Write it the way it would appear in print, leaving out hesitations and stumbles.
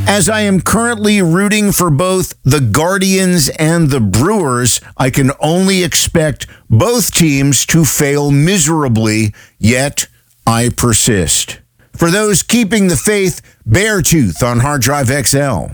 As I am currently rooting for both the Guardians and the Brewers, I can only expect both teams to fail miserably, yet I persist. For those keeping the faith, Beartooth on Hard Drive XL.